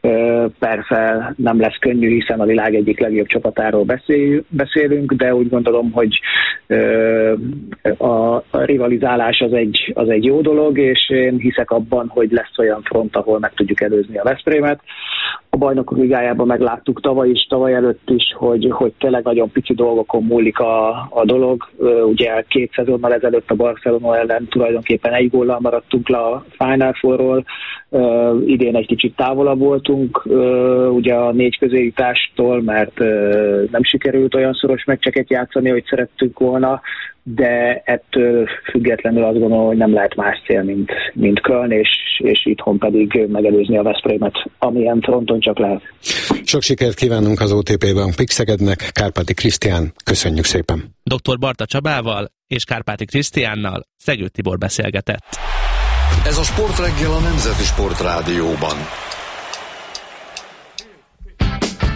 Persze nem lesz könnyű, hiszen a világ egyik legjobb csapatáról beszélünk, de úgy gondolom, hogy a rivalizálás az egy jó dolog, és én hiszek abban, hogy lesz olyan front, ahol meg tudjuk előzni a Veszprémet. A Bajnokok Ligájában megláttuk tavaly is, tavaly előtt is, hogy tényleg nagyon pici dolgokon múlik a dolog. Ugye 2 szezonnal ezelőtt a Barcelona ellen tulajdonképpen 1 góllal maradtunk le a Final Fourról. Idén egy kicsit távolabb voltunk ugye a 4 közéjutástól, mert nem sikerült olyan szoros meccseket játszani, hogy szerettünk volna, de ettől függetlenül azt gondolom, hogy nem lehet más cél, mint Köln, és itthon pedig megelőzni a Veszprémet, amilyen fronton csak lehet. Sok sikert kívánunk az OTP-ben Pixegednek. Kárpáti Krisztián, köszönjük szépen. Dr. Barta Csabával és Kárpáti Krisztiánnal Szegő Tibor beszélgetett. Ez a Sportreggel a Nemzeti Sportrádióban.